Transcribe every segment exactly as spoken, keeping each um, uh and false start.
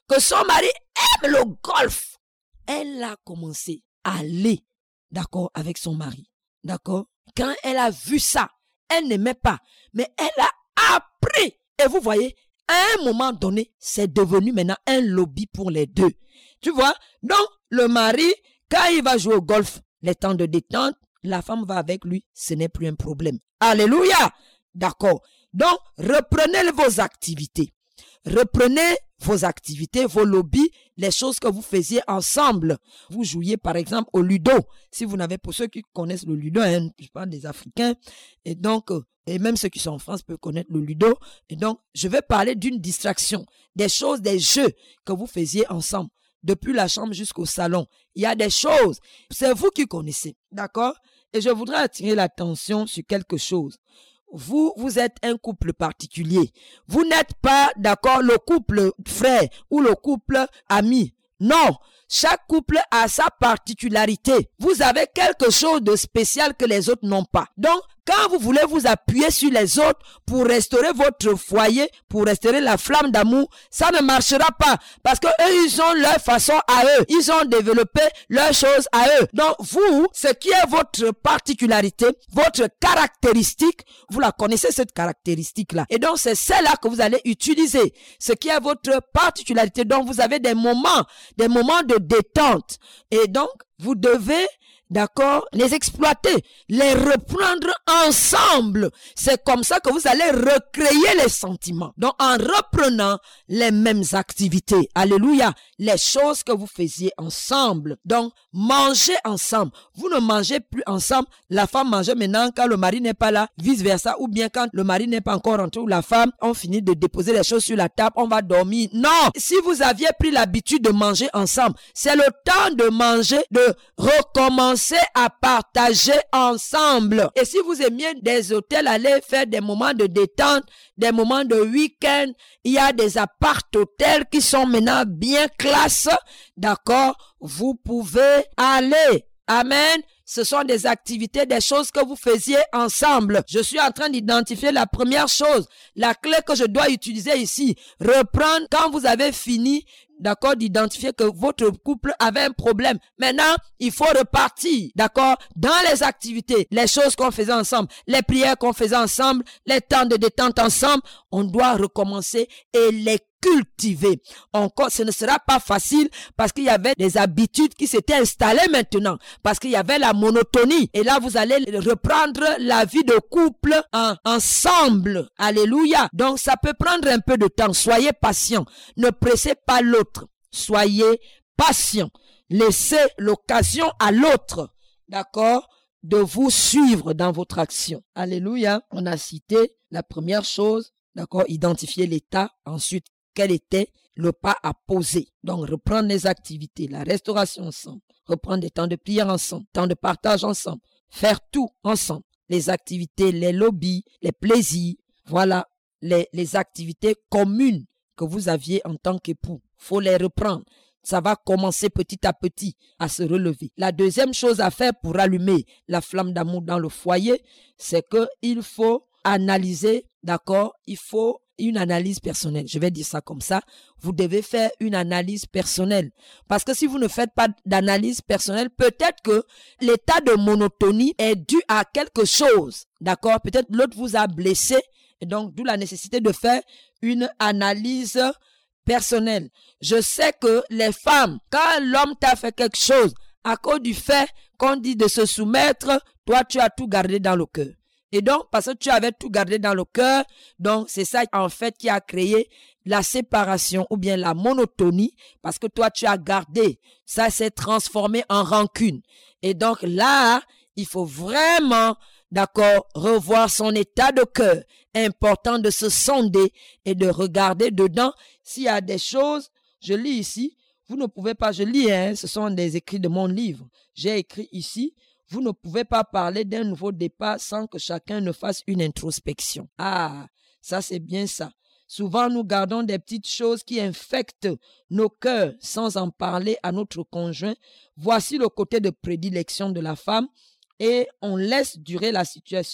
que son mari aime le golf. Elle a commencé à aller, d'accord, avec son mari. D'accord? Quand elle a vu ça, elle n'aimait pas, mais elle a appris. Et vous voyez, à un moment donné, c'est devenu maintenant un lobby pour les deux. Tu vois? Donc, le mari, quand il va jouer au golf, les temps de détente, la femme va avec lui, ce n'est plus un problème. Alléluia! D'accord. Donc, reprenez vos activités. Reprenez vos activités, vos lobbies, les choses que vous faisiez ensemble. Vous jouiez par exemple au ludo. Si vous n'avez, pour ceux qui connaissent le ludo, hein, je parle des Africains, et donc, et même ceux qui sont en France peuvent connaître le ludo. Et donc, je vais parler d'une distraction, des choses, des jeux que vous faisiez ensemble. Depuis la chambre jusqu'au salon, il y a des choses, c'est vous qui connaissez, d'accord? Et je voudrais attirer l'attention sur quelque chose. Vous, vous êtes un couple particulier. Vous n'êtes pas, d'accord, le couple frère ou le couple ami. Non, chaque couple a sa particularité. Vous avez quelque chose de spécial que les autres n'ont pas. Donc, quand vous voulez vous appuyer sur les autres pour restaurer votre foyer, pour restaurer la flamme d'amour, ça ne marchera pas. Parce que eux, ils ont leur façon à eux. Ils ont développé leurs choses à eux. Donc, vous, ce qui est votre particularité, votre caractéristique, vous la connaissez, cette caractéristique-là. Et donc, c'est celle-là que vous allez utiliser. Ce qui est votre particularité. Donc, vous avez des moments, des moments de détente. Et donc, vous devez, d'accord, les exploiter, les reprendre ensemble. C'est comme ça que vous allez recréer les sentiments. Donc, en reprenant les mêmes activités, alléluia, les choses que vous faisiez ensemble. Donc, mangez ensemble. Vous ne mangez plus ensemble. La femme mange maintenant quand le mari n'est pas là, vice versa, ou bien quand le mari n'est pas encore rentré, ou la femme, on finit de déposer les choses sur la table, on va dormir. Non! Si vous aviez pris l'habitude de manger ensemble, c'est le temps de manger, de recommencer à partager ensemble. Et si vous aimiez des hôtels, allez faire des moments de détente, des moments de week-end. Il y a des appart-hôtels qui sont maintenant bien classe. D'accord? Vous pouvez aller. Amen. Ce sont des activités, des choses que vous faisiez ensemble. Je suis en train d'identifier la première chose. La clé que je dois utiliser ici. Reprendre quand vous avez fini, d'accord, d'identifier que votre couple avait un problème. Maintenant, il faut repartir, d'accord, dans les activités, les choses qu'on faisait ensemble, les prières qu'on faisait ensemble, les temps de détente ensemble. On doit recommencer et les cultiver. Encore, ce ne sera pas facile parce qu'il y avait des habitudes qui s'étaient installées maintenant, parce qu'il y avait la monotonie. Et là, vous allez reprendre la vie de couple en, ensemble. Alléluia. Donc, ça peut prendre un peu de temps. Soyez patient. Ne pressez pas l'autre. Soyez patient. Laissez l'occasion à l'autre, d'accord, de vous suivre dans votre action. Alléluia. On a cité la première chose, d'accord, identifier l'état. Ensuite, quel était le pas à poser. Donc, reprendre les activités, la restauration ensemble, reprendre des temps de prière ensemble, temps de partage ensemble, faire tout ensemble. Les activités, les lobbies, les plaisirs, voilà, les, les activités communes que vous aviez en tant qu'époux. Faut les reprendre. Ça va commencer petit à petit à se relever. La deuxième chose à faire pour allumer la flamme d'amour dans le foyer, c'est qu'il faut analyser, d'accord, il faut une analyse personnelle. Je vais dire ça comme ça. Vous devez faire une analyse personnelle. Parce que si vous ne faites pas d'analyse personnelle, peut-être que l'état de monotonie est dû à quelque chose. D'accord? Peut-être l'autre vous a blessé. Et donc, d'où la nécessité de faire une analyse personnelle. Je sais que les femmes, quand l'homme t'a fait quelque chose, à cause du fait qu'on dit de se soumettre, toi, tu as tout gardé dans le cœur. Et donc, parce que tu avais tout gardé dans le cœur, donc c'est ça en fait qui a créé la séparation ou bien la monotonie, parce que toi tu as gardé, ça s'est transformé en rancune. Et donc là, il faut vraiment, d'accord, revoir son état de cœur. Important de se sonder et de regarder dedans s'il y a des choses. Je lis ici, vous ne pouvez pas, je lis, hein, ce sont des écrits de mon livre. J'ai écrit ici. Vous ne pouvez pas parler d'un nouveau départ sans que chacun ne fasse une introspection. Ah, ça c'est bien ça. Souvent, nous gardons des petites choses qui infectent nos cœurs sans en parler à notre conjoint. Voici le côté de prédilection de la femme et on laisse durer la situation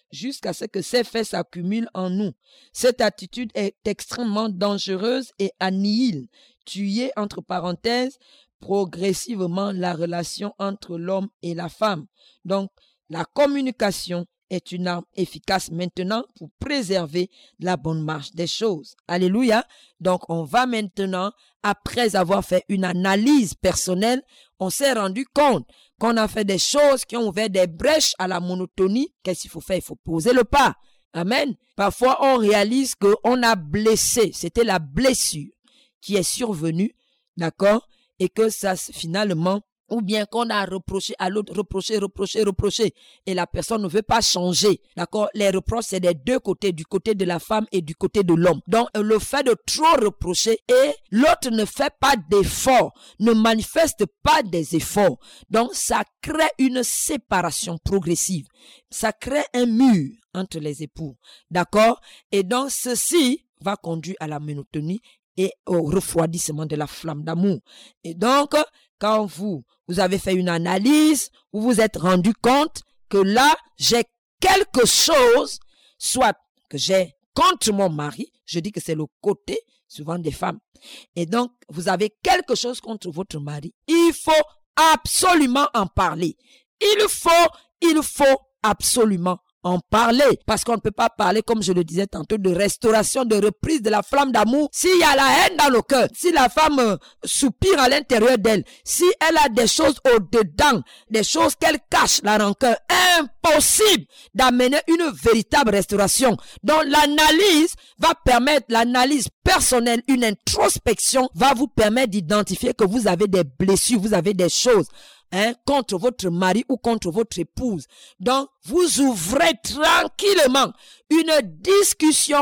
jusqu'à ce que ces faits s'accumulent en nous. Cette attitude est extrêmement dangereuse et annihile, tuer, entre parenthèses, progressivement la relation entre l'homme et la femme. Donc, la communication est une arme efficace maintenant pour préserver la bonne marche des choses. Alléluia. Donc, on va maintenant, après avoir fait une analyse personnelle, on s'est rendu compte qu'on a fait des choses qui ont ouvert des brèches à la monotonie. Qu'est-ce qu'il faut faire? Il faut poser le pas. Amen. Parfois, on réalise qu'on a blessé. C'était la blessure qui est survenue, d'accord? Et que ça, finalement, ou bien qu'on a reproché à l'autre, reproché, reproché, reproché, et la personne ne veut pas changer, d'accord? Les reproches, c'est des deux côtés, du côté de la femme et du côté de l'homme. Donc, le fait de trop reprocher et l'autre ne fait pas d'efforts, ne manifeste pas des efforts. Donc, ça crée une séparation progressive. Ça crée un mur entre les époux, d'accord? Et donc, ceci va conduire à la monotonie et au refroidissement de la flamme d'amour. Et donc, quand vous, vous avez fait une analyse, vous vous êtes rendu compte que là, j'ai quelque chose, soit que j'ai contre mon mari, je dis que c'est le côté souvent des femmes. Et donc, vous avez quelque chose contre votre mari, il faut absolument en parler. Il faut, il faut absolument en parler, parce qu'on ne peut pas parler, comme je le disais tantôt, de restauration, de reprise de la flamme d'amour s'il y a la haine dans le cœur, si la femme euh, soupire à l'intérieur d'elle, si elle a des choses au-dedans, des choses qu'elle cache, la rancœur. Impossible d'amener une véritable restauration. Donc l'analyse va permettre, l'analyse personnelle, une introspection va vous permettre d'identifier que vous avez des blessures, vous avez des choses Hein, contre votre mari ou contre votre épouse. Donc, vous ouvrez tranquillement une discussion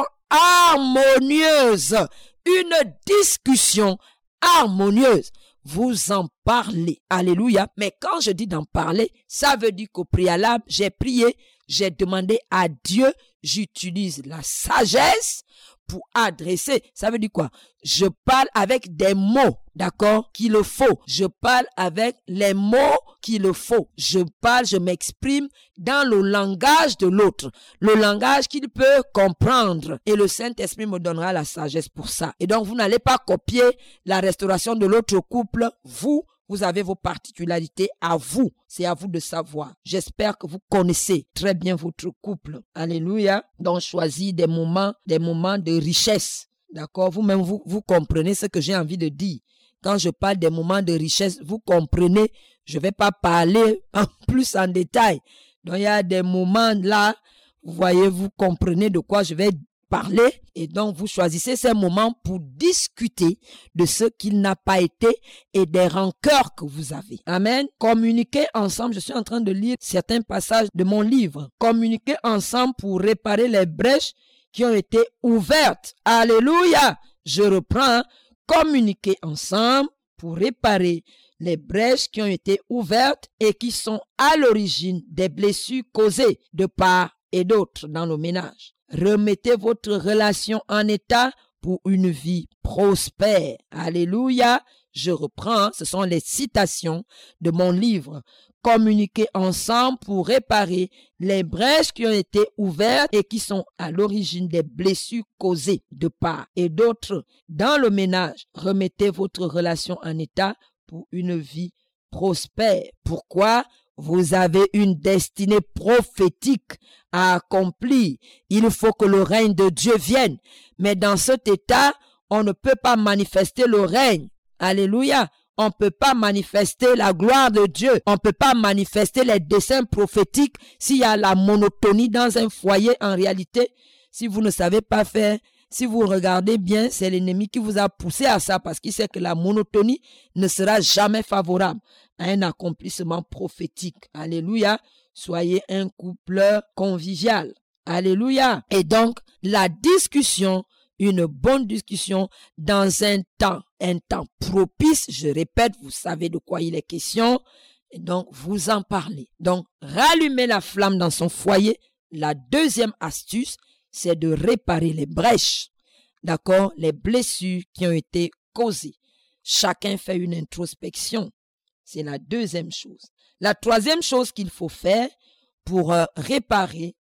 harmonieuse. Une discussion harmonieuse. Vous en parlez. Alléluia. Mais quand je dis d'en parler, ça veut dire qu'au préalable, j'ai prié, j'ai demandé à Dieu, j'utilise la sagesse pour adresser. Ça veut dire quoi? Je parle avec des mots, d'accord, qu'il faut. Je parle avec les mots qu'il faut. Je parle, je m'exprime dans le langage de l'autre. Le langage qu'il peut comprendre. Et le Saint-Esprit me donnera la sagesse pour ça. Et donc, vous n'allez pas copier la restauration de l'autre couple. Vous, vous avez vos particularités à vous. C'est à vous de savoir. J'espère que vous connaissez très bien votre couple. Alléluia. Donc, choisis des moments, des moments de richesse. D'accord? Vous-même, vous, vous comprenez ce que j'ai envie de dire. Quand je parle des moments de richesse, vous comprenez. Je ne vais pas parler en plus en détail. Donc, il y a des moments là, vous voyez, vous comprenez de quoi je vais parler. Et donc, vous choisissez ces moments pour discuter de ce qu'il n'a pas été et des rancœurs que vous avez. Amen. Communiquez ensemble. Je suis en train de lire certains passages de mon livre. Communiquez ensemble pour réparer les brèches qui ont été ouvertes. Alléluia. Je reprends. Communiquez ensemble pour réparer les brèches qui ont été ouvertes et qui sont à l'origine des blessures causées de part et d'autre dans le ménage. Remettez votre relation en état pour une vie prospère. Alléluia. Je reprends, ce sont les citations de mon livre. Communiquez ensemble pour réparer les brèches qui ont été ouvertes et qui sont à l'origine des blessures causées de part et d'autre dans le ménage. Remettez votre relation en état pour une vie prospère. Pourquoi? Vous avez une destinée prophétique à accomplir. Il faut que le règne de Dieu vienne. Mais dans cet état, on ne peut pas manifester le règne. Alléluia. On ne peut pas manifester la gloire de Dieu. On ne peut pas manifester les desseins prophétiques s'il y a la monotonie dans un foyer. En réalité, si vous ne savez pas faire, si vous regardez bien, c'est l'ennemi qui vous a poussé à ça parce qu'il sait que la monotonie ne sera jamais favorable à un accomplissement prophétique. Alléluia. Soyez un couple convivial. Alléluia. Et donc, la discussion, une bonne discussion dans un temps, un temps propice, je répète, vous savez de quoi il est question, et donc vous en parlez. Donc, rallumer la flamme dans son foyer. La deuxième astuce, c'est de réparer les brèches, d'accord, les blessures qui ont été causées. Chacun fait une introspection. C'est la deuxième chose. La troisième chose qu'il faut faire pour euh, réparer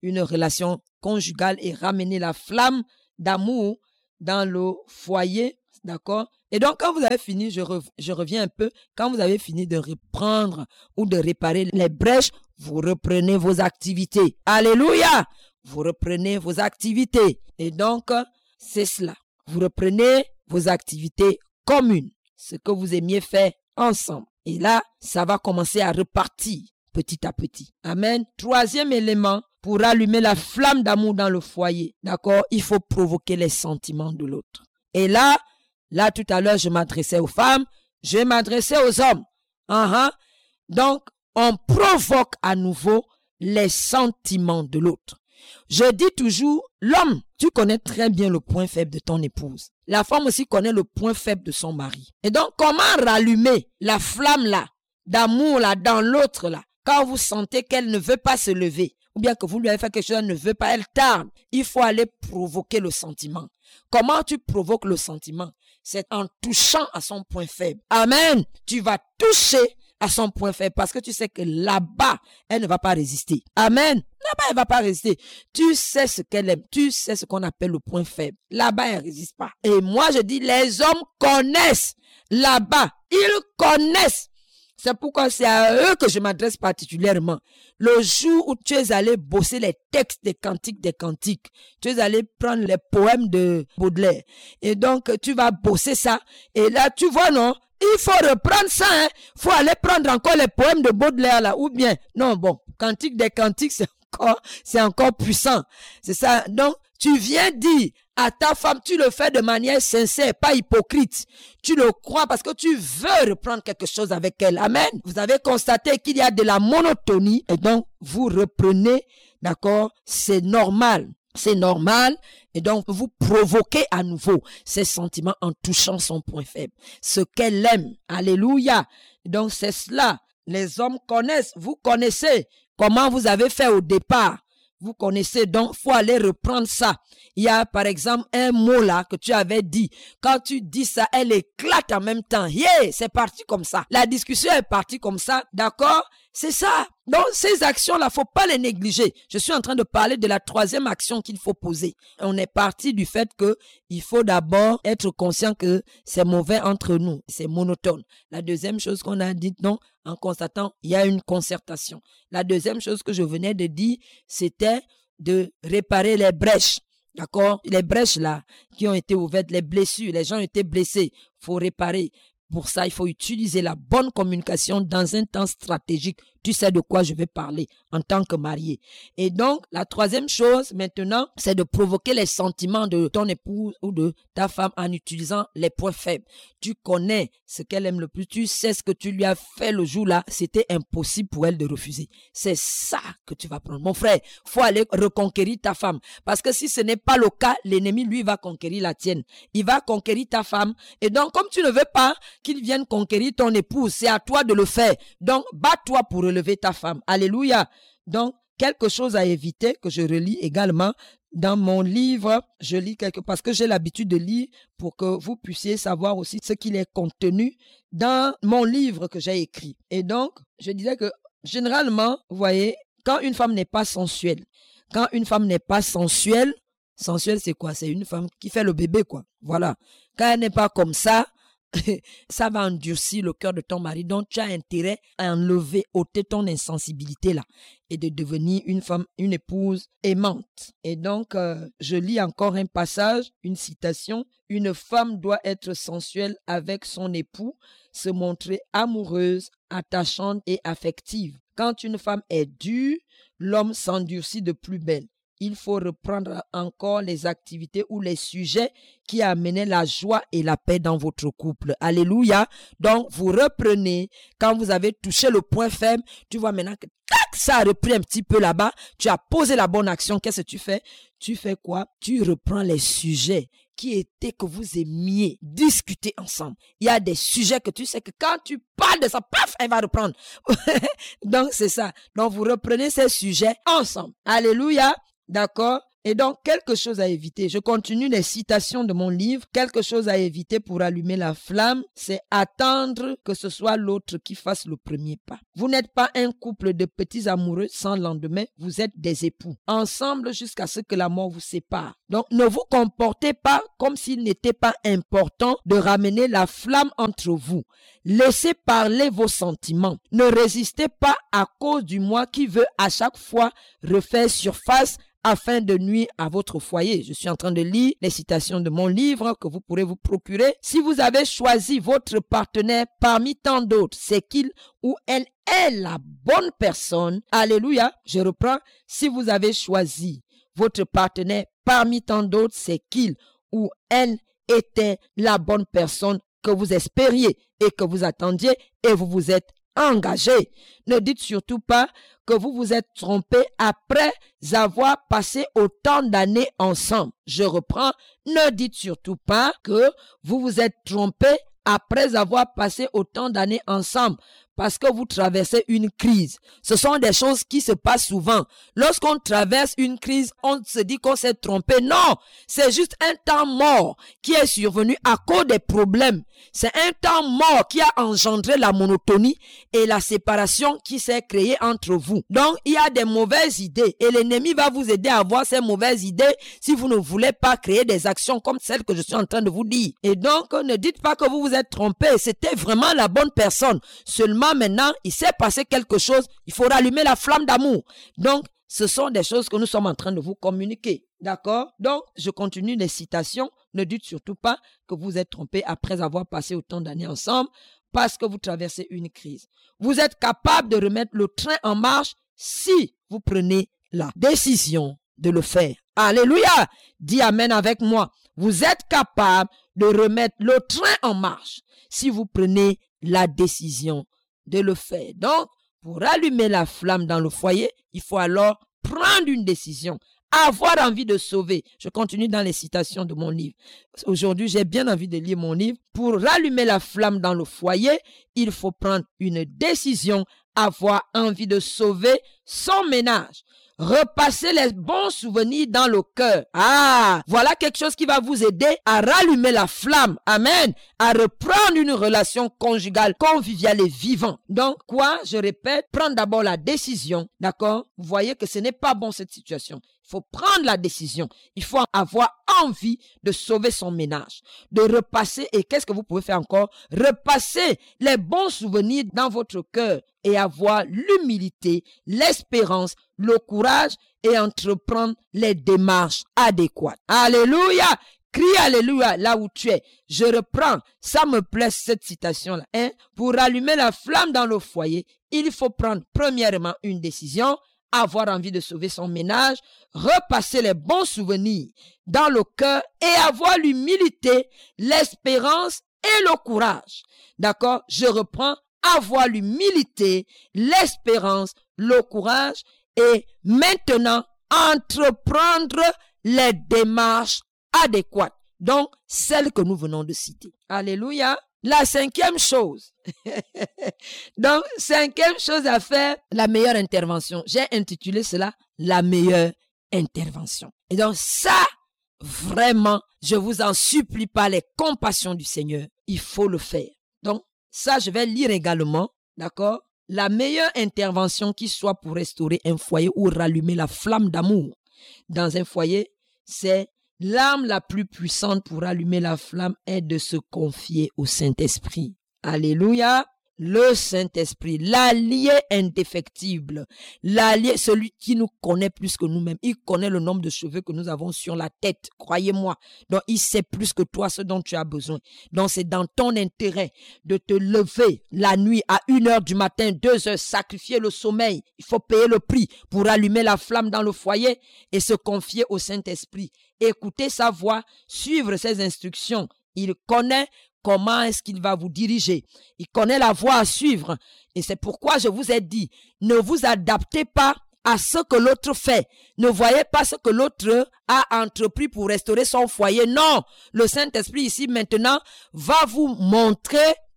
une relation conjugale et ramener la flamme d'amour dans le foyer, d'accord? Et donc, quand vous avez fini, je, rev- je reviens un peu, quand vous avez fini de reprendre ou de réparer les brèches, vous reprenez vos activités. Alléluia! Vous reprenez vos activités. Et donc, c'est cela. Vous reprenez vos activités communes, ce que vous aimiez faire ensemble. Et là, ça va commencer à repartir petit à petit. Amen. Troisième élément, pour allumer la flamme d'amour dans le foyer, d'accord, il faut provoquer les sentiments de l'autre. Et là, là tout à l'heure, je m'adressais aux femmes, je m'adressais aux hommes. Uh-huh. Donc, on provoque à nouveau les sentiments de l'autre. Je dis toujours, l'homme, tu connais très bien le point faible de ton épouse. La femme aussi connaît le point faible de son mari. Et donc, comment rallumer la flamme là, d'amour là, dans l'autre là, quand vous sentez qu'elle ne veut pas se lever, ou bien que vous lui avez fait quelque chose, elle ne veut pas, elle tarde. Il faut aller provoquer le sentiment. Comment tu provoques le sentiment? C'est en touchant à son point faible. Amen. Tu vas toucher à son point faible parce que tu sais que là-bas, elle ne va pas résister. Amen. Là-bas, elle ne va pas résister. Tu sais ce qu'elle aime. Tu sais ce qu'on appelle le point faible. Là-bas, elle ne résiste pas. Et moi, je dis, les hommes connaissent là-bas. Ils connaissent. C'est pourquoi c'est à eux que je m'adresse particulièrement. Le jour où tu es allé bosser les textes des cantiques des cantiques, tu es allé prendre les poèmes de Baudelaire. Et donc, tu vas bosser ça. Et là, tu vois, non? Il faut reprendre ça, hein. Il faut aller prendre encore les poèmes de Baudelaire, là. Ou bien, non, bon, cantiques des cantiques, c'est encore, c'est encore puissant. C'est ça. Donc, tu viens dire à ta femme, tu le fais de manière sincère, pas hypocrite. Tu le crois parce que tu veux reprendre quelque chose avec elle. Amen. Vous avez constaté qu'il y a de la monotonie et donc vous reprenez, d'accord? C'est normal. C'est normal. Et donc vous provoquez à nouveau ces sentiments en touchant son point faible. Ce qu'elle aime. Alléluia. Donc c'est cela. Les hommes connaissent. Vous connaissez comment vous avez fait au départ. Vous connaissez, donc, faut aller reprendre ça. Il y a, par exemple, un mot là que tu avais dit. Quand tu dis ça, elle éclate en même temps. Yeah, c'est parti comme ça. La discussion est partie comme ça. D'accord? C'est ça. Donc, ces actions-là, faut pas les négliger. Je suis en train de parler de la troisième action qu'il faut poser. On est parti du fait que il faut d'abord être conscient que c'est mauvais entre nous. C'est monotone. La deuxième chose qu'on a dit, non, en constatant, il y a une concertation. La deuxième chose que je venais de dire, c'était de réparer les brèches. D'accord? Les brèches là, qui ont été ouvertes, les blessures, les gens ont été blessés. Faut réparer. Pour ça, il faut utiliser la bonne communication dans un temps stratégique. Tu sais de quoi je vais parler en tant que marié. Et donc, la troisième chose maintenant, c'est de provoquer les sentiments de ton épouse ou de ta femme en utilisant les points faibles. Tu connais ce qu'elle aime le plus. Tu sais ce que tu lui as fait le jour-là. C'était impossible pour elle de refuser. C'est ça que tu vas prendre. Mon frère, faut aller reconquérir ta femme. Parce que si ce n'est pas le cas, l'ennemi, lui, va conquérir la tienne. Il va conquérir ta femme. Et donc, comme tu ne veux pas qu'il vienne conquérir ton épouse, c'est à toi de le faire. Donc, bats-toi pour relever ta femme. Alléluia. Donc, quelque chose à éviter que je relis également dans mon livre. Je lis quelque parce que j'ai l'habitude de lire pour que vous puissiez savoir aussi ce qu'il est contenu dans mon livre que j'ai écrit. Et donc, je disais que généralement, vous voyez, quand une femme n'est pas sensuelle, quand une femme n'est pas sensuelle, sensuelle c'est quoi? C'est une femme qui fait le bébé, quoi. Voilà. Quand elle n'est pas comme ça, ça va endurcir le cœur de ton mari. Donc, tu as intérêt à enlever, ôter ton insensibilité là et de devenir une femme, une épouse aimante. Et donc, euh, je lis encore un passage, une citation. Une femme doit être sensuelle avec son époux, se montrer amoureuse, attachante et affective. Quand une femme est dure, l'homme s'endurcit de plus belle. Il faut reprendre encore les activités ou les sujets qui amenaient la joie et la paix dans votre couple. Alléluia. Donc, vous reprenez. Quand vous avez touché le point faible, tu vois maintenant que tac, ça a repris un petit peu là-bas. Tu as posé la bonne action. Qu'est-ce que tu fais? Tu fais quoi? Tu reprends les sujets qui étaient que vous aimiez discuter ensemble. Il y a des sujets que tu sais que quand tu parles de ça, paf, elle va reprendre. Donc, c'est ça. Donc, vous reprenez ces sujets ensemble. Alléluia. D'accord? Et donc, quelque chose à éviter. Je continue les citations de mon livre. Quelque chose à éviter pour allumer la flamme, c'est attendre que ce soit l'autre qui fasse le premier pas. Vous n'êtes pas un couple de petits amoureux sans lendemain. Vous êtes des époux. Ensemble jusqu'à ce que la mort vous sépare. Donc, ne vous comportez pas comme s'il n'était pas important de ramener la flamme entre vous. Laissez parler vos sentiments. Ne résistez pas à cause du moi qui veut à chaque fois refaire surface afin de nuire à votre foyer. Je suis en train de lire les citations de mon livre que vous pourrez vous procurer. Si vous avez choisi votre partenaire parmi tant d'autres, c'est qu'il ou elle est la bonne personne. Alléluia. Je reprends. Si vous avez choisi votre partenaire parmi tant d'autres, c'est qu'il ou elle était la bonne personne que vous espériez et que vous attendiez et vous vous êtes engagé. Ne dites surtout pas que vous vous êtes trompé après avoir passé autant d'années ensemble. Je reprends. Ne dites surtout pas que vous vous êtes trompé après avoir passé autant d'années ensemble parce que vous traversez une crise. Ce sont des choses qui se passent souvent. Lorsqu'on traverse une crise, on se dit qu'on s'est trompé. Non, c'est juste un temps mort qui est survenu à cause des problèmes. C'est un temps mort qui a engendré la monotonie et la séparation qui s'est créée entre vous. Donc, il y a des mauvaises idées et l'ennemi va vous aider à avoir ces mauvaises idées si vous ne voulez pas créer des actions comme celles que je suis en train de vous dire. Et donc, ne dites pas que vous vous êtes trompé. C'était vraiment la bonne personne. Seulement, maintenant, il s'est passé quelque chose. Il faut rallumer la flamme d'amour. Donc, ce sont des choses que nous sommes en train de vous communiquer. D'accord? Donc, je continue les citations. Ne dites surtout pas que vous êtes trompé après avoir passé autant d'années ensemble parce que vous traversez une crise. Vous êtes capable de remettre le train en marche si vous prenez la décision de le faire. Alléluia! Dis amen avec moi. Vous êtes capable de remettre le train en marche si vous prenez la décision de le faire. Donc, pour allumer la flamme dans le foyer, il faut alors prendre une décision, avoir envie de sauver. Je continue dans les citations de mon livre. Aujourd'hui, j'ai bien envie de lire mon livre. Pour rallumer la flamme dans le foyer, il faut prendre une décision, avoir envie de sauver son ménage. Repasser les bons souvenirs dans le cœur. Ah, voilà quelque chose qui va vous aider à rallumer la flamme. Amen. À reprendre une relation conjugale, conviviale et vivante. Donc, quoi? Je répète, prendre d'abord la décision. D'accord? Vous voyez que ce n'est pas bon cette situation. Il faut prendre la décision. Il faut avoir envie de sauver son ménage. De repasser, et qu'est-ce que vous pouvez faire encore? Repasser les bons souvenirs dans votre cœur et avoir l'humilité, l'espérance, le courage et entreprendre les démarches adéquates. Alléluia! Crie Alléluia là où tu es. Je reprends. Ça me plaît cette citation-là. Hein? Pour allumer la flamme dans le foyer, il faut prendre premièrement une décision, avoir envie de sauver son ménage, repasser les bons souvenirs dans le cœur et avoir l'humilité, l'espérance et le courage. D'accord? Je reprends. Avoir l'humilité, l'espérance, le courage et maintenant entreprendre les démarches adéquates. Donc, celles que nous venons de citer. Alléluia. La cinquième chose. Donc, cinquième chose à faire, la meilleure intervention. J'ai intitulé cela la meilleure intervention. Et donc, ça, vraiment, je vous en supplie par les compassions du Seigneur, il faut le faire. Donc, ça, je vais lire également, d'accord? La meilleure intervention qui soit pour restaurer un foyer ou rallumer la flamme d'amour dans un foyer, c'est l'arme la plus puissante pour allumer la flamme est de se confier au Saint-Esprit. Alléluia! Le Saint-Esprit, l'allié indéfectible, l'allié, celui qui nous connaît plus que nous-mêmes. Il connaît le nombre de cheveux que nous avons sur la tête, croyez-moi. Donc, il sait plus que toi ce dont tu as besoin. Donc, c'est dans ton intérêt de te lever la nuit à une heure du matin, deux heures, sacrifier le sommeil. Il faut payer le prix pour allumer la flamme dans le foyer et se confier au Saint-Esprit. Écouter sa voix, suivre ses instructions. Il connaît comment est-ce qu'il va vous diriger. Il connaît la voie à suivre. Et c'est pourquoi je vous ai dit, ne vous adaptez pas à ce que l'autre fait. Ne voyez pas ce que l'autre a entrepris pour restaurer son foyer. Non, le Saint-Esprit ici maintenant va vous montrer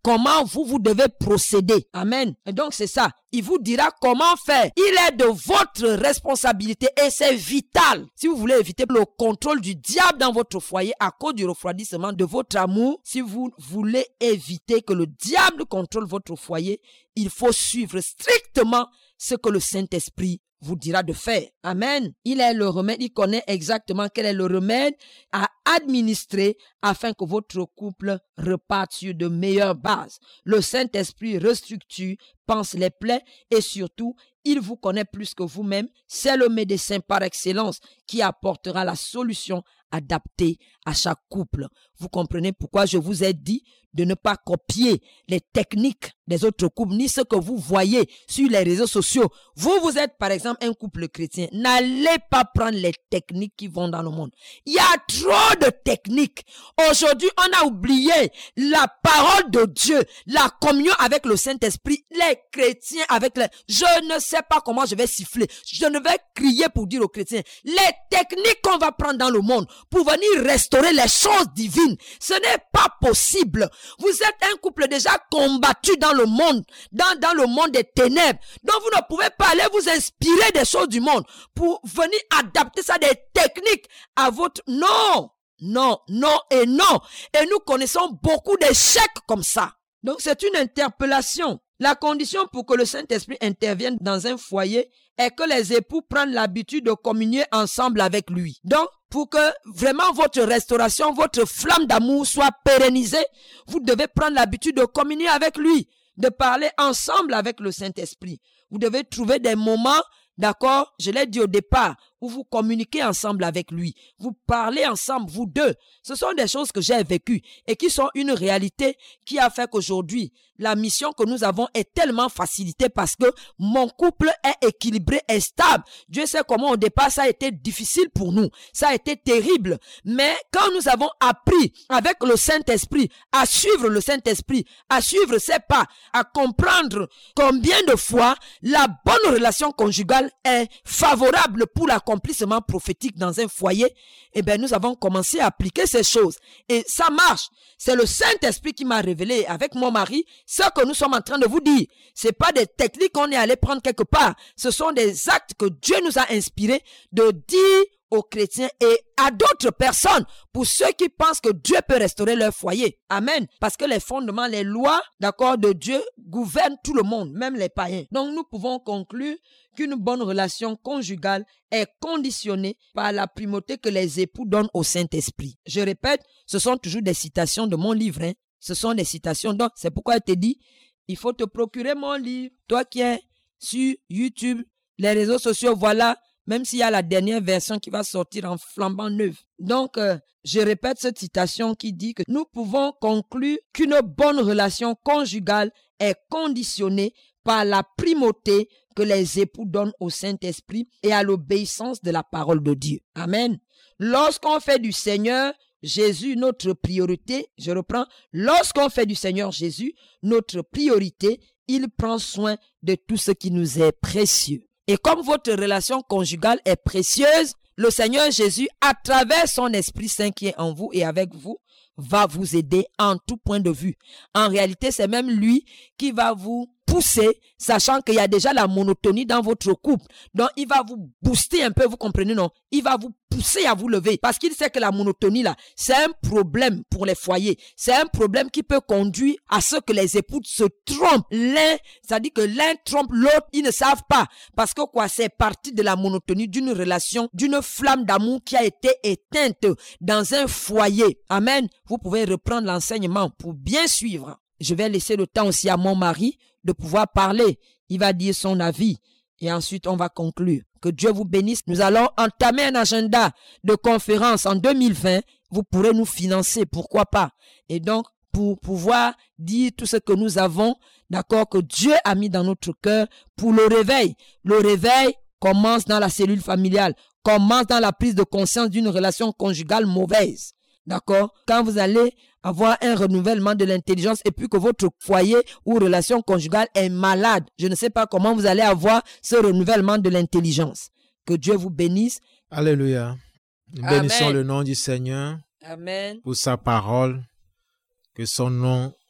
comment vous, vous devez procéder. Amen. Et donc, c'est ça. Il vous dira comment faire. Il est de votre responsabilité et c'est vital. Si vous voulez éviter le contrôle du diable dans votre foyer à cause du refroidissement de votre amour, si vous voulez éviter que le diable contrôle votre foyer, il faut suivre strictement ce que le Saint-Esprit vous dira de faire. Amen. Il est le remède, il connaît exactement quel est le remède à administrer afin que votre couple reparte sur de meilleures bases. Le Saint-Esprit restructure, pense les plaies et surtout, il vous connaît plus que vous-même. C'est le médecin par excellence qui apportera la solution adaptée à chaque couple. Vous comprenez pourquoi je vous ai dit de ne pas copier les techniques des autres couples, ni ce que vous voyez sur les réseaux sociaux. Vous, vous êtes par exemple un couple chrétien. N'allez pas prendre les techniques qui vont dans le monde. Il y a trop de techniques. Aujourd'hui, on a oublié la parole de Dieu, la communion avec le Saint-Esprit, les chrétiens avec les... Je ne sais pas comment je vais siffler. Je ne vais crier pour dire aux chrétiens, les techniques qu'on va prendre dans le monde pour venir restaurer les choses divines, ce n'est pas possible. Vous êtes un couple déjà combattu dans le monde, dans, dans le monde des ténèbres. Donc vous ne pouvez pas aller vous inspirer des choses du monde pour venir adapter ça, des techniques à votre... Non, non, non et non. Et nous connaissons beaucoup d'échecs comme ça. Donc c'est une interpellation. La condition pour que le Saint-Esprit intervienne dans un foyer est que les époux prennent l'habitude de communier ensemble avec lui. Donc, pour que vraiment votre restauration, votre flamme d'amour soit pérennisée, vous devez prendre l'habitude de communier avec lui, de parler ensemble avec le Saint-Esprit. Vous devez trouver des moments, d'accord, je l'ai dit au départ, où vous communiquez ensemble avec lui. Vous parlez ensemble, vous deux. Ce sont des choses que j'ai vécues et qui sont une réalité qui a fait qu'aujourd'hui, la mission que nous avons est tellement facilitée parce que mon couple est équilibré et stable. Dieu sait comment au départ ça a été difficile pour nous. Ça a été terrible. Mais quand nous avons appris avec le Saint-Esprit à suivre le Saint-Esprit, à suivre ses pas, à comprendre combien de fois la bonne relation conjugale est favorable pour l'accomplissement prophétique dans un foyer, eh bien nous avons commencé à appliquer ces choses. Et ça marche. C'est le Saint-Esprit qui m'a révélé avec mon mari ce que nous sommes en train de vous dire. C'est pas des techniques qu'on est allé prendre quelque part. Ce sont des actes que Dieu nous a inspirés de dire aux chrétiens et à d'autres personnes, pour ceux qui pensent que Dieu peut restaurer leur foyer. Amen. Parce que les fondements, les lois, d'accord, de Dieu gouvernent tout le monde, même les païens. Donc nous pouvons conclure qu'une bonne relation conjugale est conditionnée par la primauté que les époux donnent au Saint-Esprit. Je répète, ce sont toujours des citations de mon livre. Hein. Ce sont des citations. Donc c'est pourquoi je te dis, il faut te procurer mon livre. Toi qui es sur YouTube, les réseaux sociaux, voilà. Même s'il y a la dernière version qui va sortir en flambant neuf. Donc, euh, je répète cette citation qui dit que nous pouvons conclure qu'une bonne relation conjugale est conditionnée par la primauté que les époux donnent au Saint-Esprit et à l'obéissance de la parole de Dieu. Amen. Lorsqu'on fait du Seigneur Jésus notre priorité, je reprends, lorsqu'on fait du Seigneur Jésus notre priorité, il prend soin de tout ce qui nous est précieux. Et comme votre relation conjugale est précieuse, le Seigneur Jésus, à travers son Esprit Saint qui est en vous et avec vous, va vous aider en tout point de vue. En réalité, c'est même lui qui va vous pousser, sachant qu'il y a déjà la monotonie dans votre couple. Donc, il va vous booster un peu, vous comprenez, non? Il va vous pousser à vous lever parce qu'il sait que la monotonie, là, c'est un problème pour les foyers. C'est un problème qui peut conduire à ce que les époux se trompent. L'un, c'est-à-dire que l'un trompe l'autre, ils ne savent pas. Parce que quoi, c'est parti de la monotonie d'une relation, d'une flamme d'amour qui a été éteinte dans un foyer. Amen. Vous pouvez reprendre l'enseignement pour bien suivre. Je vais laisser le temps aussi à mon mari de pouvoir parler. Il va dire son avis et ensuite on va conclure. Que Dieu vous bénisse. Nous allons entamer un agenda de conférence en deux mille vingt. Vous pourrez nous financer, pourquoi pas. Et donc, pour pouvoir dire tout ce que nous avons, d'accord, que Dieu a mis dans notre cœur pour le réveil. Le réveil commence dans la cellule familiale, commence dans la prise de conscience d'une relation conjugale mauvaise. D'accord? Quand vous allez avoir un renouvellement de l'intelligence et puis que votre foyer ou relation conjugale est malade, je ne sais pas comment vous allez avoir ce renouvellement de l'intelligence. Que Dieu vous bénisse. Alléluia. Nous Amen. bénissons le nom du Seigneur. Amen. Pour sa parole. Que son nom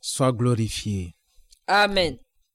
soit glorifié. Amen.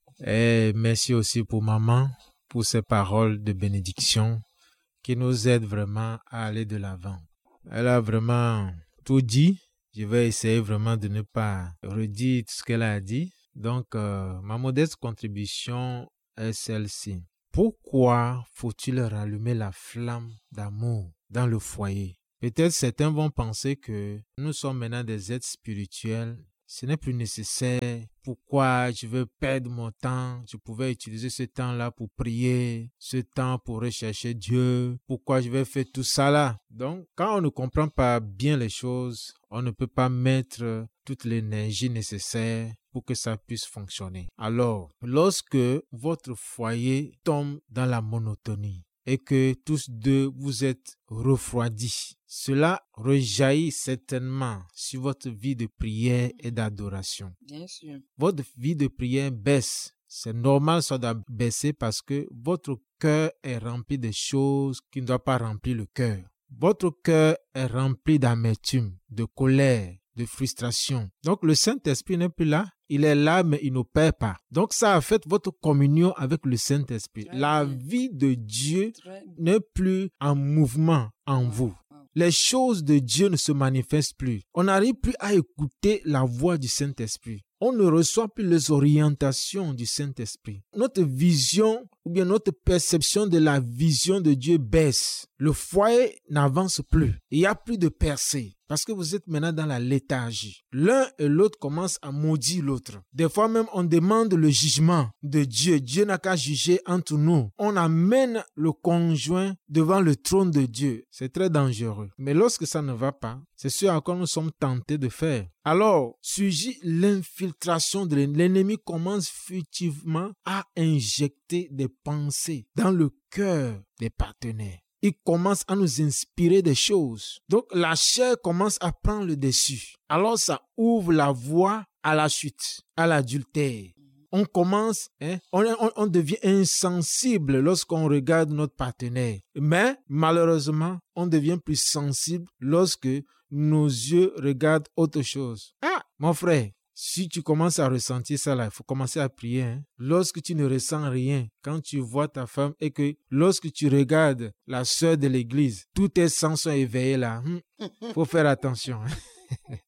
Et merci aussi pour maman, pour ces paroles de bénédiction qui nous aident vraiment à aller de l'avant. Elle a vraiment tout dit. Je vais essayer vraiment de ne pas redire tout ce qu'elle a dit. Donc, euh, ma modeste contribution est celle-ci. Pourquoi faut-il rallumer la flamme d'amour dans le foyer? Peut-être certains vont penser que nous sommes maintenant des êtres spirituels. Ce n'est plus nécessaire. Pourquoi je veux perdre mon temps? Je pouvais utiliser ce temps-là pour prier, ce temps pour rechercher Dieu. Pourquoi je vais faire tout ça là? Donc, quand on ne comprend pas bien les choses, on ne peut pas mettre toute l'énergie nécessaire pour que ça puisse fonctionner. Alors, lorsque votre foyer tombe dans la monotonie, et que tous deux vous êtes refroidis, cela rejaillit certainement sur votre vie de prière et d'adoration. Bien sûr. Votre vie de prière baisse. C'est normal ça doit baisser parce que votre cœur est rempli de choses qui ne doivent pas remplir le cœur. Votre cœur est rempli d'amertume, de colère, de frustration. Donc le Saint-Esprit n'est plus là. Il est là, mais il n'opère pas. Donc, ça affecte votre communion avec le Saint-Esprit. Très la bien. Vie de Dieu n'est plus en mouvement en vous. Les choses de Dieu ne se manifestent plus. On n'arrive plus à écouter la voix du Saint-Esprit. On ne reçoit plus les orientations du Saint-Esprit. Notre vision ou bien notre perception de la vision de Dieu baisse. Le foyer n'avance plus. Il n'y a plus de percée. Parce que vous êtes maintenant dans la léthargie. L'un et l'autre commencent à maudire l'autre. Des fois même, on demande le jugement de Dieu. Dieu n'a qu'à juger entre nous. On amène le conjoint devant le trône de Dieu. C'est très dangereux. Mais lorsque ça ne va pas, c'est ce à quoi nous sommes tentés de faire. Alors, surgit l'infiltration de l'ennemi. L'ennemi commence furtivement à injecter des pensées dans le cœur des partenaires. Il commence à nous inspirer des choses. Donc, la chair commence à prendre le dessus. Alors, ça ouvre la voie à la chute, à l'adultère. On commence, hein, on, on, on devient insensible lorsqu'on regarde notre partenaire. Mais, malheureusement, on devient plus sensible lorsque nos yeux regardent autre chose. Ah, mon frère, si tu commences à ressentir ça là, il faut commencer à prier. Hein? Lorsque tu ne ressens rien, quand tu vois ta femme et que lorsque tu regardes la sœur de l'église, tous tes sens sont éveillés là. Il hmm, faut faire attention. Hein?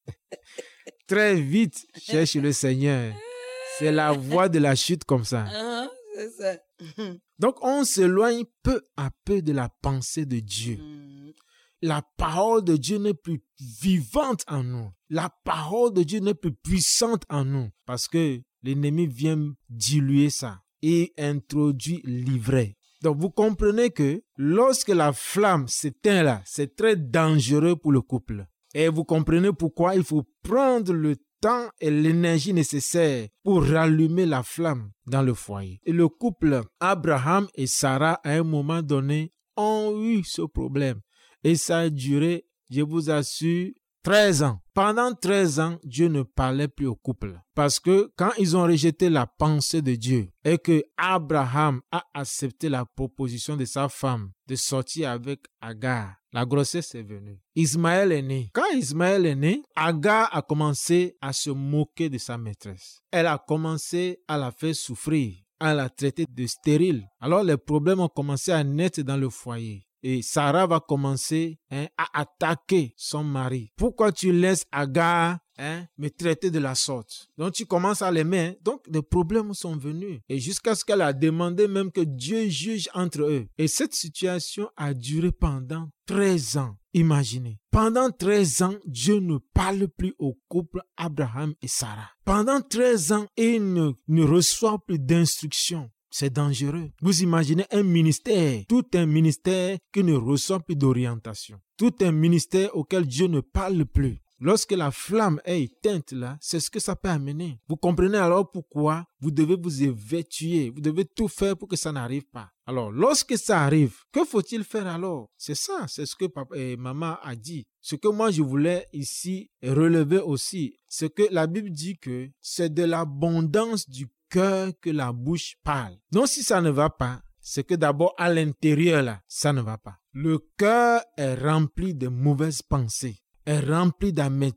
Très vite, cherche le Seigneur. C'est la voie de la chute comme ça. Uh-huh, c'est ça. Donc, on s'éloigne peu à peu de la pensée de Dieu. Mm. La parole de Dieu n'est plus vivante en nous. La parole de Dieu n'est plus puissante en nous. Parce que l'ennemi vient diluer ça et introduit l'ivraie. Donc, vous comprenez que lorsque la flamme s'éteint là, c'est très dangereux pour le couple. Et vous comprenez pourquoi il faut prendre le temps et l'énergie nécessaire pour rallumer la flamme dans le foyer. Et le couple Abraham et Sarah, à un moment donné, ont eu ce problème. Et ça a duré, je vous assure, treize ans. Pendant treize ans, Dieu ne parlait plus au couple. Parce que quand ils ont rejeté la pensée de Dieu et que Abraham a accepté la proposition de sa femme de sortir avec Agar, la grossesse est venue. Ismaël est né. Quand Ismaël est né, Agar a commencé à se moquer de sa maîtresse. Elle a commencé à la faire souffrir, à la traiter de stérile. Alors les problèmes ont commencé à naître dans le foyer. Et Sarah va commencer hein, à attaquer son mari. Pourquoi tu laisses Agar hein, me traiter de la sorte? Donc tu commences à l'aimer. Hein? Donc des problèmes sont venus. Et jusqu'à ce qu'elle a demandé même que Dieu juge entre eux. Et cette situation a duré pendant treize ans. Imaginez. Pendant treize ans, Dieu ne parle plus au couple Abraham et Sarah. Pendant treize ans, il ne, ne reçoit plus d'instructions. C'est dangereux. Vous imaginez un ministère, tout un ministère qui ne reçoit plus d'orientation. Tout un ministère auquel Dieu ne parle plus. Lorsque la flamme est éteinte là, c'est ce que ça peut amener. Vous comprenez alors pourquoi vous devez vous évertuer. Vous devez tout faire pour que ça n'arrive pas. Alors, lorsque ça arrive, que faut-il faire alors? C'est ça, c'est ce que papa et maman a dit. Ce que moi je voulais ici relever aussi, c'est que la Bible dit que c'est de l'abondance du cœur que la bouche parle. Donc si ça ne va pas, c'est que d'abord à l'intérieur là, ça ne va pas. Le cœur est rempli de mauvaises pensées, est rempli d'amertume,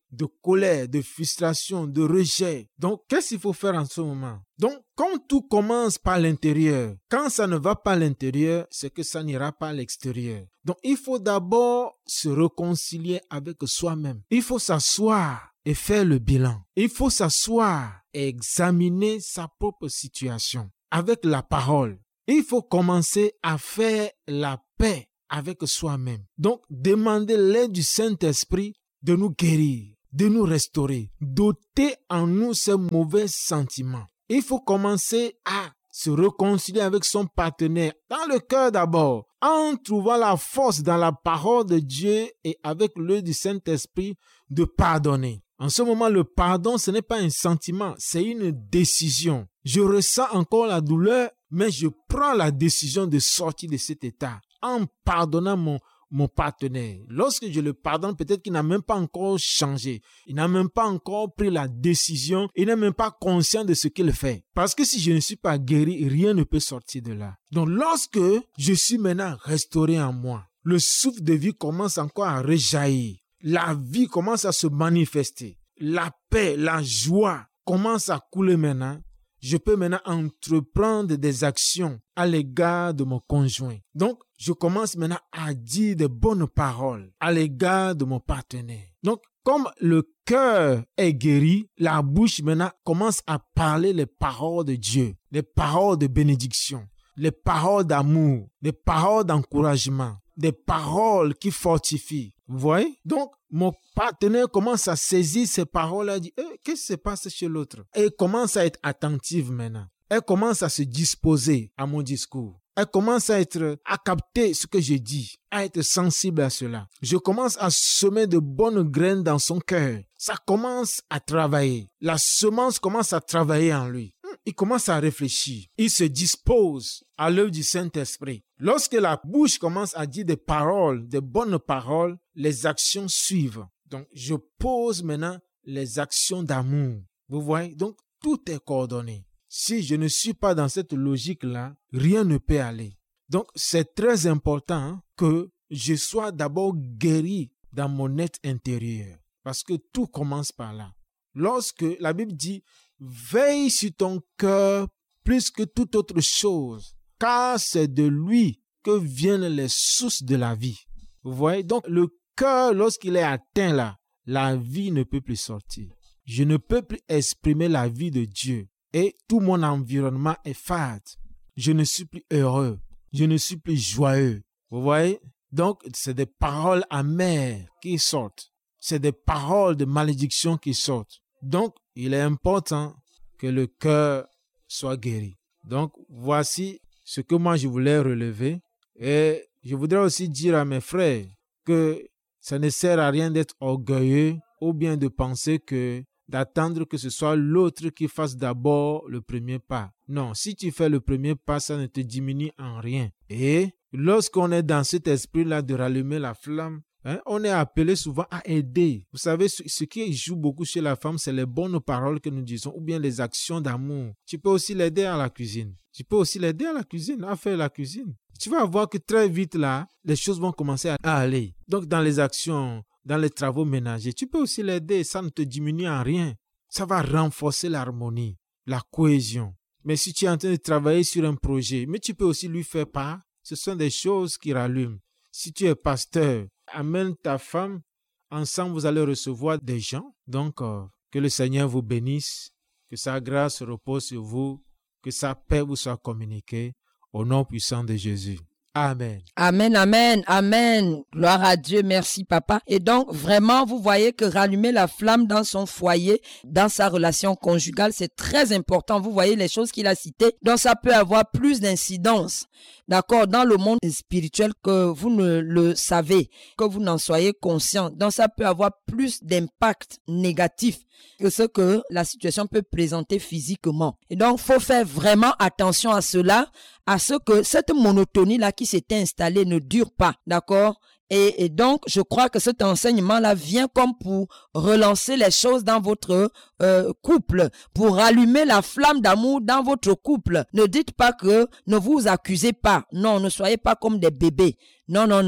de colère, de frustration, de rejet. Donc, qu'est-ce qu'il faut faire en ce moment? Donc, quand tout commence par l'intérieur, quand ça ne va pas à l'intérieur, c'est que ça n'ira pas à l'extérieur. Donc, il faut d'abord se réconcilier avec soi-même. Il faut s'asseoir et faire le bilan. Il faut s'asseoir et examiner sa propre situation avec la parole. Il faut commencer à faire la paix avec soi-même. Donc, demander l'aide du Saint-Esprit de nous guérir, de nous restaurer, d'ôter en nous ces mauvais sentiments. Il faut commencer à se réconcilier avec son partenaire dans le cœur d'abord, en trouvant la force dans la parole de Dieu et avec l'œil du Saint-Esprit de pardonner. En ce moment, le pardon, ce n'est pas un sentiment, c'est une décision. Je ressens encore la douleur, mais je prends la décision de sortir de cet état en pardonnant mon, mon partenaire. Lorsque je le pardonne, peut-être qu'il n'a même pas encore changé. Il n'a même pas encore pris la décision. Il n'est même pas conscient de ce qu'il fait. Parce que si je ne suis pas guéri, rien ne peut sortir de là. Donc, lorsque je suis maintenant restauré en moi, le souffle de vie commence encore à rejaillir. La vie commence à se manifester. La paix, la joie commence à couler maintenant. Je peux maintenant entreprendre des actions à l'égard de mon conjoint. Donc, je commence maintenant à dire de bonnes paroles à l'égard de mon partenaire. Donc, comme le cœur est guéri, la bouche maintenant commence à parler les paroles de Dieu, les paroles de bénédiction, les paroles d'amour, les paroles d'encouragement, des paroles qui fortifient. Vous voyez? Donc, mon partenaire commence à saisir ces paroles et dit eh, « Qu'est-ce qui se passe chez l'autre ?» Et elle commence à être attentive maintenant. Elle commence à se disposer à mon discours. Elle commence à être, à capter ce que je dis, à être sensible à cela. Je commence à semer de bonnes graines dans son cœur. Ça commence à travailler. La semence commence à travailler en lui. Il commence à réfléchir. Il se dispose à l'œuvre du Saint-Esprit. Lorsque la bouche commence à dire des paroles, des bonnes paroles, les actions suivent. Donc, je pose maintenant les actions d'amour. Vous voyez? Donc, tout est coordonné. Si je ne suis pas dans cette logique-là, rien ne peut aller. Donc, c'est très important que je sois d'abord guéri dans mon être intérieur. Parce que tout commence par là. Lorsque la Bible dit « Veille sur ton cœur plus que toute autre chose, car c'est de lui que viennent les sources de la vie. » Vous voyez? Donc, le cœur, lorsqu'il est atteint là, la vie ne peut plus sortir. Je ne peux plus exprimer la vie de Dieu. Et tout mon environnement est fade. Je ne suis plus heureux. Je ne suis plus joyeux. Vous voyez? Donc, c'est des paroles amères qui sortent. C'est des paroles de malédiction qui sortent. Donc, il est important que le cœur soit guéri. Donc, voici ce que moi je voulais relever. Et je voudrais aussi dire à mes frères que ça ne sert à rien d'être orgueilleux ou bien de penser que d'attendre que ce soit l'autre qui fasse d'abord le premier pas. Non, si tu fais le premier pas, ça ne te diminue en rien. Et lorsqu'on est dans cet esprit-là de rallumer la flamme, hein, on est appelé souvent à aider. Vous savez, ce, ce qui joue beaucoup chez la femme, c'est les bonnes paroles que nous disons ou bien les actions d'amour. Tu peux aussi l'aider à la cuisine. Tu peux aussi l'aider à la cuisine, à faire la cuisine. Tu vas voir que très vite là, les choses vont commencer à aller. Donc dans les actions, dans les travaux ménagers, tu peux aussi l'aider, ça ne te diminue en rien. Ça va renforcer l'harmonie, la cohésion. Mais si tu es en train de travailler sur un projet, mais tu peux aussi lui faire part, ce sont des choses qui rallument. Si tu es pasteur, amène ta femme, ensemble vous allez recevoir des gens. Donc, euh, que le Seigneur vous bénisse, que sa grâce repose sur vous, que sa paix vous soit communiquée, au nom puissant de Jésus. Amen. Amen, amen, amen. Gloire à Dieu, merci papa. Et donc, vraiment, vous voyez que rallumer la flamme dans son foyer, dans sa relation conjugale, c'est très important. Vous voyez les choses qu'il a citées. Donc, ça peut avoir plus d'incidence, d'accord, dans le monde spirituel que vous ne le savez, que vous n'en soyez conscient. Donc, ça peut avoir plus d'impact négatif que ce que la situation peut présenter physiquement. Et donc, il faut faire vraiment attention à cela, à ce que cette monotonie-là qui s'est installée ne dure pas, d'accord? Et, et donc, je crois que cet enseignement-là vient comme pour relancer les choses dans votre euh, couple, pour rallumer la flamme d'amour dans votre couple. Ne dites pas que ne vous accusez pas. Non, ne soyez pas comme des bébés. Non, non, non.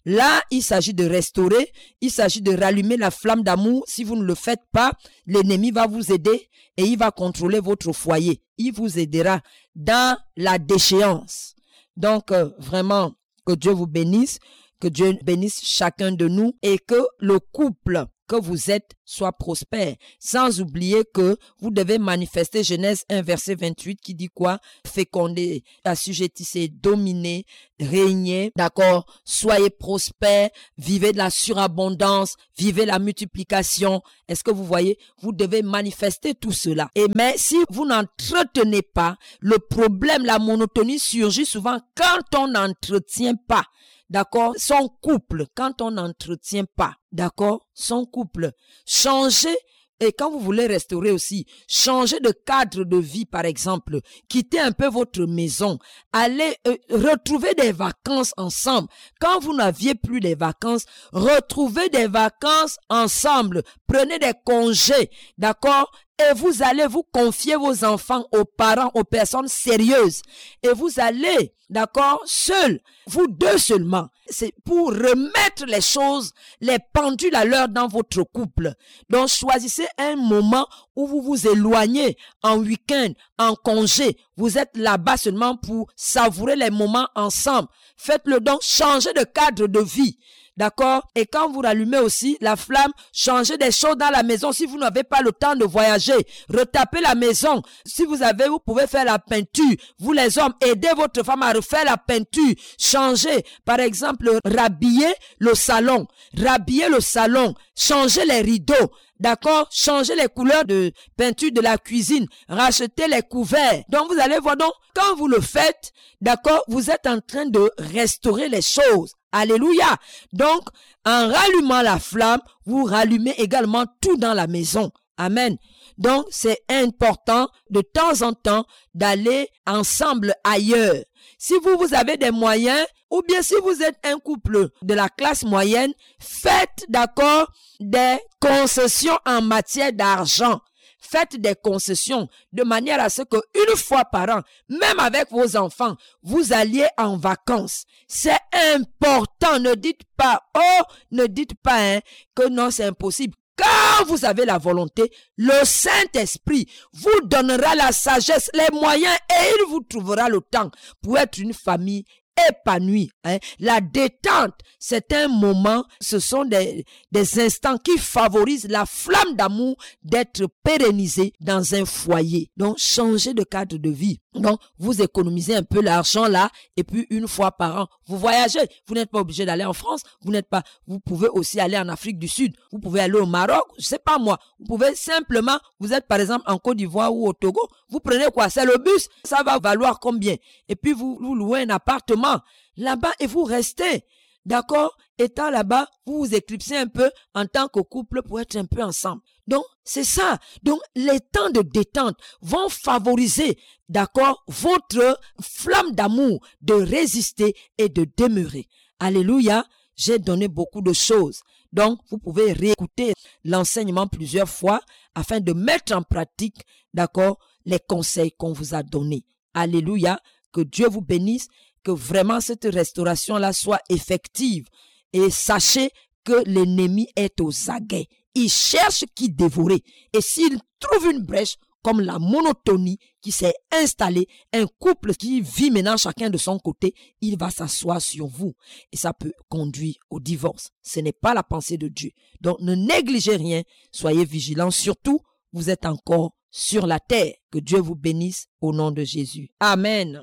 là, il s'agit de restaurer, il s'agit de rallumer la flamme d'amour. Si vous ne le faites pas, l'ennemi va vous aider et il va contrôler votre foyer. Il vous aidera dans la déchéance. Donc, euh, vraiment, que Dieu vous bénisse, que Dieu bénisse chacun de nous et que le couple que vous êtes soit prospère. Sans oublier que vous devez manifester Genèse un verset vingt-huit qui dit quoi? Féconder, assujettissez, dominez, régnez, d'accord? Soyez prospères, vivez de la surabondance, vivez la multiplication. Est-ce que vous voyez? Vous devez manifester tout cela. Et mais si vous n'entretenez pas, le problème, la monotonie surgit souvent quand on n'entretient pas. D'accord, son couple, quand on n'entretient pas, d'accord, son couple, changez, et quand vous voulez restaurer aussi, changez de cadre de vie, par exemple, quittez un peu votre maison, allez euh, retrouver des vacances ensemble. Quand vous n'aviez plus des vacances, retrouvez des vacances ensemble, prenez des congés, d'accord, et vous allez vous confier vos enfants aux parents, aux personnes sérieuses, et vous allez, d'accord, seuls, vous deux seulement. C'est pour remettre les choses, les pendules à l'heure dans votre couple. Donc, choisissez un moment où vous vous éloignez en week-end, en congé. Vous êtes là-bas seulement pour savourer les moments ensemble. Faites-le donc, changez de cadre de vie. D'accord? Et quand vous rallumez aussi la flamme, changez des choses dans la maison. Si vous n'avez pas le temps de voyager, retapez la maison. Si vous avez, vous pouvez faire la peinture. Vous les hommes, aidez votre femme à refaire la peinture. Changez, par exemple, rhabiller le salon. Rhabiller le salon. Changez les rideaux. D'accord? Changez les couleurs de peinture de la cuisine. Rachetez les couverts. Donc, vous allez voir, donc, quand vous le faites, d'accord, vous êtes en train de restaurer les choses. Alléluia. Donc, en rallumant la flamme, vous rallumez également tout dans la maison. Amen. Donc, c'est important de temps en temps d'aller ensemble ailleurs. Si vous, vous avez des moyens, ou bien si vous êtes un couple de la classe moyenne, faites, d'accord, des concessions en matière d'argent. Faites des concessions de manière à ce que une fois par an, même avec vos enfants, vous alliez en vacances. C'est important. Ne dites pas, oh, ne dites pas hein, que non, c'est impossible. Quand vous avez la volonté, le Saint-Esprit vous donnera la sagesse, les moyens et il vous trouvera le temps pour être une famille épanouie. Hein. La détente, c'est un moment, ce sont des, des instants qui favorisent la flamme d'amour d'être pérennisée dans un foyer. Donc, changez de cadre de vie. Donc, vous économisez un peu l'argent là, et puis une fois par an, vous voyagez. Vous n'êtes pas obligé d'aller en France, vous n'êtes pas, vous pouvez aussi aller en Afrique du Sud, vous pouvez aller au Maroc, je sais pas moi. Vous pouvez simplement, vous êtes par exemple en Côte d'Ivoire ou au Togo, vous prenez quoi? C'est le bus, ça va valoir combien? Et puis vous, vous louez un appartement là-bas et vous restez. D'accord? Étant là-bas, vous vous éclipsez un peu en tant que couple pour être un peu ensemble. Donc, c'est ça. Donc, les temps de détente vont favoriser, d'accord, votre flamme d'amour de résister et de demeurer. Alléluia. J'ai donné beaucoup de choses. Donc, vous pouvez réécouter l'enseignement plusieurs fois afin de mettre en pratique, d'accord, les conseils qu'on vous a donnés. Alléluia. Que Dieu vous bénisse. Que vraiment cette restauration-là soit effective. Et sachez que l'ennemi est aux aguets. Il cherche qui dévorer. Et s'il trouve une brèche, comme la monotonie qui s'est installée, un couple qui vit maintenant chacun de son côté, il va s'asseoir sur vous. Et ça peut conduire au divorce. Ce n'est pas la pensée de Dieu. Donc ne négligez rien. Soyez vigilants. Surtout, vous êtes encore sur la terre. Que Dieu vous bénisse au nom de Jésus. Amen.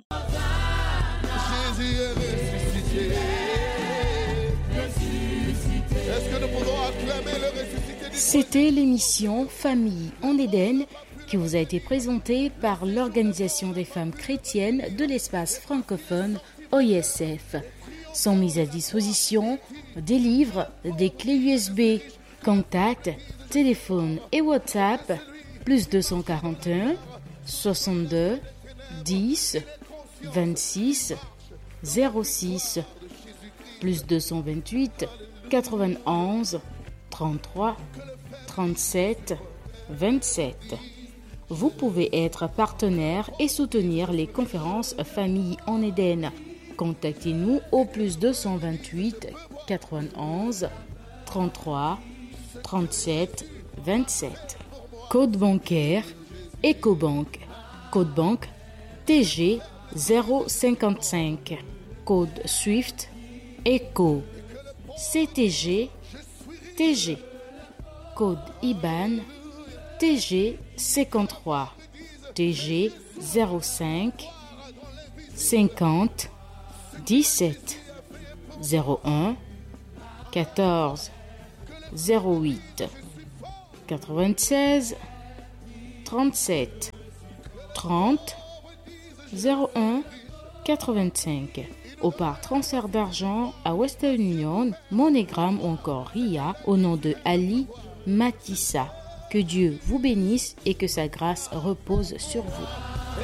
C'était l'émission Famille en Éden qui vous a été présentée par l'Organisation des femmes chrétiennes de l'espace francophone O I S F. Sont mises à disposition des livres, des clés U S B, contacts, téléphone et WhatsApp, plus deux cent quarante et un, soixante-deux, dix, vingt-six, zéro six, plus deux cent vingt-huit, quatre-vingt-onze, trente-trois, trente-sept, vingt-sept. Vous pouvez être partenaire et soutenir les conférences Famille en Éden. Contactez-nous au plus deux cent vingt-huit quatre-vingt-onze trente-trois trente-sept vingt-sept. Code bancaire Ecobank. Code banque T G zéro cinquante-cinq. Code Swift Eco C T G T G. Code I B A N T G cinquante-trois T G zéro cinq cinquante dix-sept zéro un quatorze zéro huit quatre-vingt-seize trente-sept trente zéro un quatre-vingt-cinq. Ou par transfert d'argent à Western Union, MoneyGram ou encore R I A au nom de Ali Matissa. Que Dieu vous bénisse et que sa grâce repose sur vous.